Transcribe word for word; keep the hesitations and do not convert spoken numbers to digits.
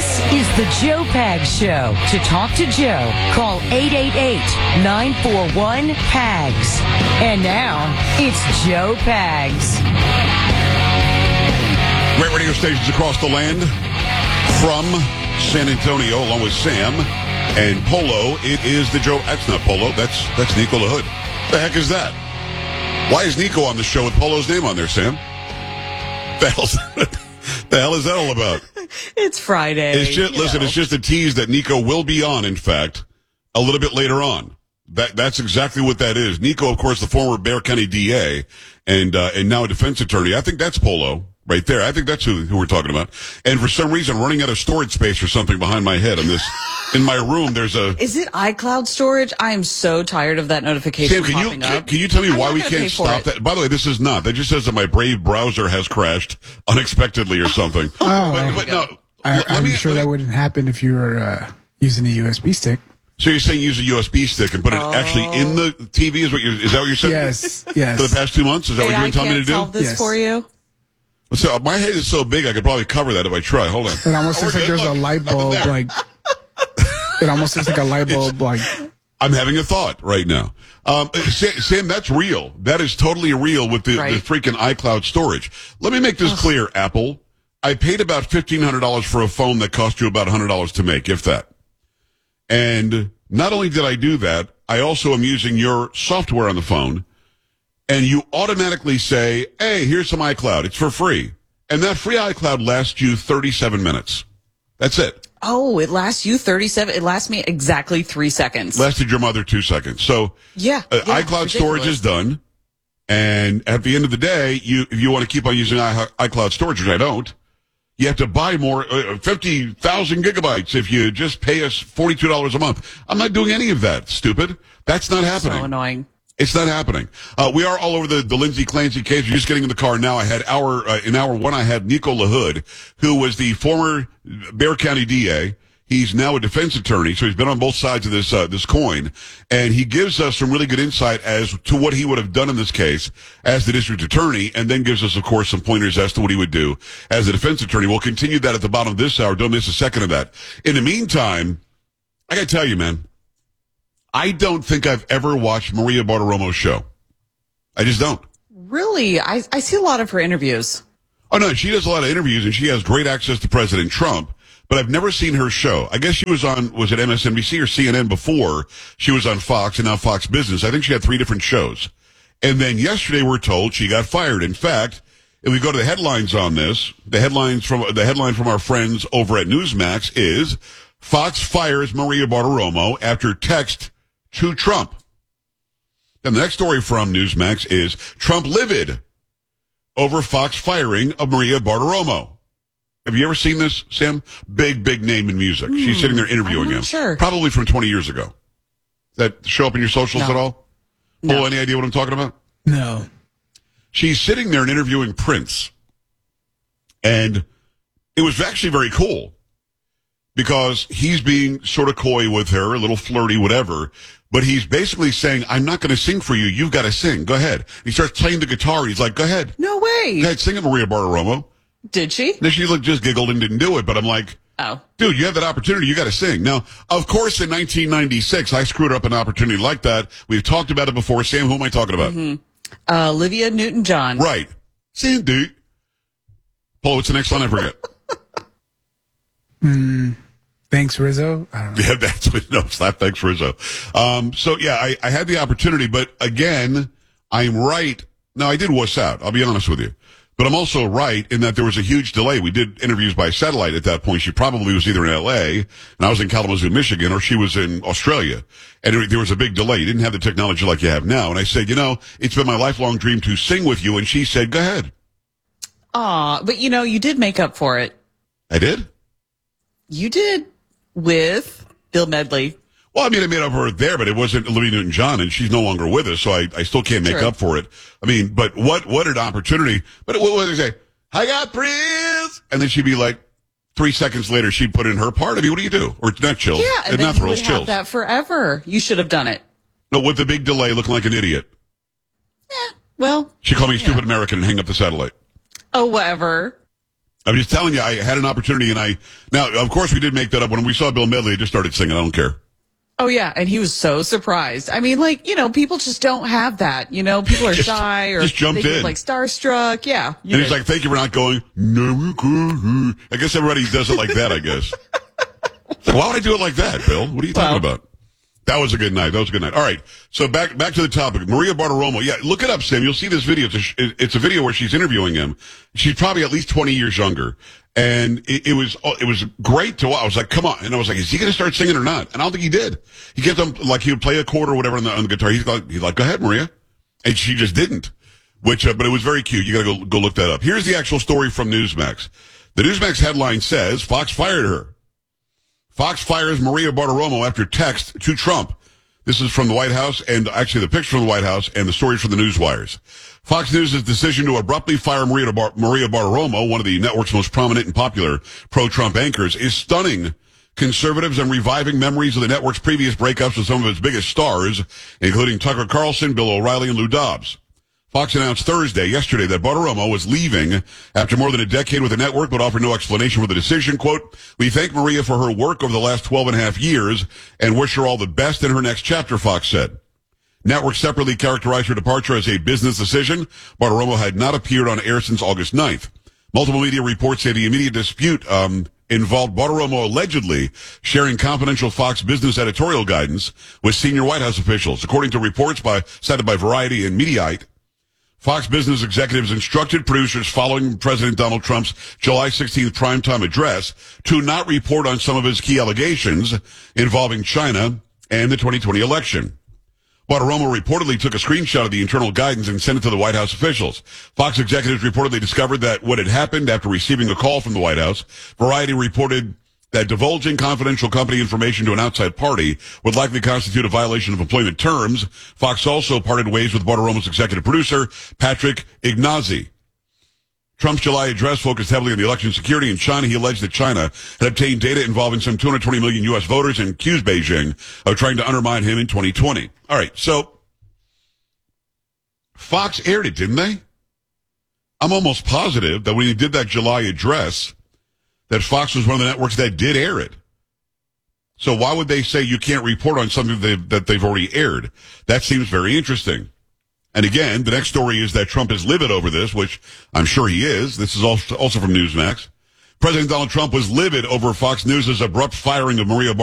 This is the Joe Pags Show. To talk to Joe, call eight eight eight, nine four one, P A G S. And now, it's Joe Pags. Great radio stations across the land. From San Antonio, along with Sam and Polo, it is the Joe... That's not Polo. That's that's Nico LaHood. The heck is that? Why is Nico on the show with Polo's name on there, Sam? The hell's, the hell is that all about? It's Friday. It's just, listen, know. It's just a tease that Nico will be on, in fact, a little bit later on. That That's exactly what that is. Nico, of course, the former Bexar County D A and uh, and now a defense attorney. I think that's Polo right there. I think that's who, who we're talking about. And for some reason, running out of storage space or something behind my head on this... In my room, there's a... Is it iCloud storage? I am so tired of that notification Sam, can popping you, up. Can you tell me I'm why we can't stop that? By the way, this is not. That just says that my Brave browser has crashed unexpectedly or something. Oh, but, but no. I, I'm me, sure that wouldn't happen if you were uh, using a U S B stick. So you're saying use a U S B stick and put it oh. actually in the T V? Is what you're, is that what you're saying? Yes, yes. For the past two months? Is that hey, what you've been telling me to do? I can't solve this yes. for you. So my head is so big, I could probably cover that if I try. Hold on. It almost oh, looks like good. there's Look, a light bulb, like... It almost looks like a light bulb, like... I'm having a thought right now. Um, Sam, Sam, that's real. That is totally real with the, right. the freaking iCloud storage. Let me make this Ugh. clear, Apple. I paid about fifteen hundred dollars for a phone that cost you about one hundred dollars to make, if that. And not only did I do that, I also am using your software on the phone, and you automatically say, hey, here's some iCloud. It's for free. And that free iCloud lasts you thirty-seven minutes. That's it. Oh, it lasts you thirty-seven. It lasts me exactly three seconds. Lasted your mother two seconds. So yeah, uh, yeah iCloud ridiculous. storage is done. And at the end of the day, you if you want to keep on using I, iCloud storage, which I don't, you have to buy more, uh, fifty thousand gigabytes if you just pay us forty-two dollars a month. I'm not doing any of that, stupid. That's not happening. So annoying. It's not happening. Uh, we are all over the, the Lindsay Clancy case. We're just getting in the car now. I had hour, uh, in hour one, I had Nico LaHood, who was the former Bexar County D A. He's now a defense attorney, so he's been on both sides of this, uh, this coin. And he gives us some really good insight as to what he would have done in this case as the district attorney, and then gives us, of course, some pointers as to what he would do as a defense attorney. We'll continue that at the bottom of this hour. Don't miss a second of that. In the meantime, I gotta tell you, man, I don't think I've ever watched Maria Bartiromo's show. I just don't. Really? I, I see a lot of her interviews. Oh, no, she does a lot of interviews, and she has great access to President Trump, but I've never seen her show. I guess she was on, was it M S N B C or C N N before? She was on Fox and now Fox Business. I think she had three different shows. And then yesterday we're told she got fired. In fact, if we go to the headlines on this, the headlines from, the headline from our friends over at Newsmax is Fox fires Maria Bartiromo after text to Trump. Then the next story from Newsmax is Trump livid over Fox firing of Maria Bartiromo. Have you ever seen this, Sam? Big, big name in music. Mm, She's sitting there interviewing him. Sure. Probably from twenty years ago. Does that show up in your socials no. at all? No. Oh, any idea what I'm talking about? No. She's sitting there and interviewing Prince. And it was actually very cool because he's being sort of coy with her, a little flirty, whatever. But he's basically saying, I'm not going to sing for you. You've got to sing. Go ahead. He starts playing the guitar. He's like, go ahead. No way. Go ahead, sing it, Maria Bartiromo. Did she? Then she looked, just giggled and didn't do it. But I'm like, oh, dude, you have that opportunity. You got to sing. Now, of course, in nineteen ninety-six, I screwed up an opportunity like that. We've talked about it before. Sam, who am I talking about? Mm-hmm. Uh, Olivia Newton-John. Right. Sandy. Paul, what's the next line I forget? Hmm. Thanks, Rizzo. I don't know. Yeah, that's what, no, slap thanks, Rizzo. Um, so yeah, I, I had the opportunity, but again, I'm right. Now, I did wuss out. I'll be honest with you. But I'm also right in that there was a huge delay. We did interviews by satellite at that point. She probably was either in L A, and I was in Kalamazoo, Michigan, or she was in Australia. And it, there was a big delay. You didn't have the technology like you have now. And I said, you know, it's been my lifelong dream to sing with you. And she said, go ahead. Aw, but you know, you did make up for it. I did? You did with Bill Medley. Well, I mean, I made up for it there, but it wasn't Olivia Newton-John, and she's no longer with us, so I, I still can't make True. up for it. I mean, but what what an opportunity. But what would they say? I got Prince! And then she'd be like, three seconds later, she'd put in her part. I mean, what do you do? Or not chills. Yeah, and it's then not you thrills, would chills. have that forever. You should have done it. No, with the big delay, looking like an idiot. Yeah, well. She called me a yeah. stupid American and hang up the satellite. Oh, whatever. I'm just telling you, I had an opportunity, and I now, of course, we did make that up when we saw Bill Medley. I just started singing. I don't care. Oh, yeah. And he was so surprised. I mean, like, you know, people just don't have that. You know, people are Just- shy or just jumped they get, in. like starstruck. Yeah. And he's like, "Thank you for not going." No, I guess everybody does it like that. I guess. So why would I do it like that, Bill? What are you talking Well- about? That was a good night. That was a good night. All right. So back back to the topic. Maria Bartiromo. Yeah, look it up, Sam. You'll see this video. It's a, it's a video where she's interviewing him. She's probably at least twenty years younger. And it, it was it was great to watch. I was like, come on. And I was like, is he going to start singing or not? And I don't think he did. He kept on, like, he would play a chord or whatever on the, on the guitar. He's like, he's like, go ahead, Maria. And she just didn't. Which, uh, but it was very cute. You got to go go look that up. Here's the actual story from Newsmax. The Newsmax headline says, Fox fired her. Fox fires Maria Bartiromo after text to Trump. This is from the White House, and actually the picture from the White House, and the story from the Newswires. Fox News' decision to abruptly fire Maria, Bar- Maria Bartiromo, one of the network's most prominent and popular pro-Trump anchors, is stunning conservatives and reviving memories of the network's previous breakups with some of its biggest stars, including Tucker Carlson, Bill O'Reilly, and Lou Dobbs. Fox announced Thursday, yesterday, that Bartiromo was leaving after more than a decade with the network, but offered no explanation for the decision. Quote, "We thank Maria for her work over the last twelve and a half years and wish her all the best in her next chapter," Fox said. Network separately characterized her departure as a business decision. Bartiromo had not appeared on air since August ninth. Multiple media reports say the immediate dispute um, involved Bartiromo allegedly sharing confidential Fox business editorial guidance with senior White House officials. According to reports by cited by Variety and Mediaite, Fox Business executives instructed producers following President Donald Trump's July sixteenth primetime address to not report on some of his key allegations involving China and the twenty twenty election. Bartiromo reportedly took a screenshot of the internal guidance and sent it to the White House officials. Fox executives reportedly discovered that what had happened after receiving a call from the White House. Variety reported that divulging confidential company information to an outside party would likely constitute a violation of employment terms. Fox also parted ways with Bartiromo's executive producer, Patrick Ignazzi. Trump's July address focused heavily on the election security in China. He alleged that China had obtained data involving some two hundred twenty million U S voters and accused Beijing of trying to undermine him in twenty twenty. All right, so Fox aired it, didn't they? I'm almost positive that when he did that July address, that Fox was one of the networks that did air it. So why would they say you can't report on something they've, that they've already aired? That seems very interesting. And again, the next story is that Trump is livid over this, which I'm sure he is. This is also, also from Newsmax. President Donald Trump was livid over Fox News' abrupt firing of Maria Bartiromo